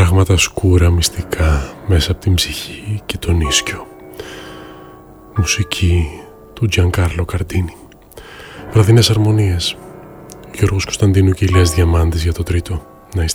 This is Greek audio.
πράγματα σκούρα μυστικά μέσα από την ψυχή και τον ίσκιο. Μουσική του Τζιανκάρλο Καρτίνι. Βραδινές αρμονίες. Γιώργος Κωνσταντίνου και Ηλίας Διαμάντης για το τρίτο.